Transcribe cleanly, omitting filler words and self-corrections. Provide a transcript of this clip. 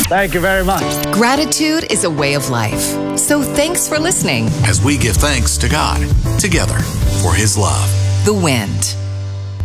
Thank you very much. Gratitude is a way of life. So thanks for listening. As we give thanks to God together for His love. The Wind.